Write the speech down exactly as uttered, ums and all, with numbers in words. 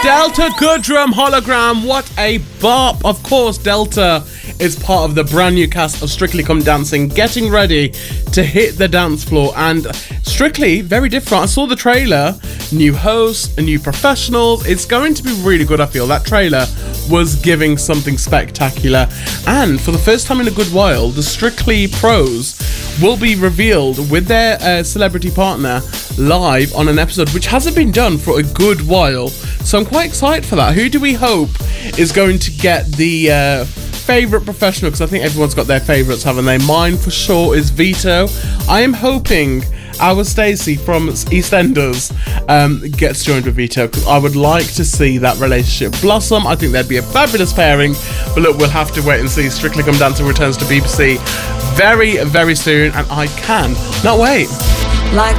Delta Goodrum hologram, what a bop. Of course, Delta is part of the brand new cast of Strictly Come Dancing, getting ready to hit the dance floor. And Strictly, very different. I saw the trailer, new hosts, new professionals. It's going to be really good, I feel. That trailer was giving something spectacular. And for the first time in a good while, the Strictly pros will be revealed with their uh, celebrity partner live on an episode, which hasn't been done for a good while. So I'm quite excited for that. Who do we hope is going to get the uh, favourite professional? Because I think everyone's got their favourites, haven't they? Mine for sure is Vito. I am hoping our Stacey from EastEnders um, gets joined with Vito, because I would like to see that relationship blossom. I think that'd be a fabulous pairing. But look, we'll have to wait and see. Strictly Come Dancing returns to B B C very, very soon, and I can not wait. Like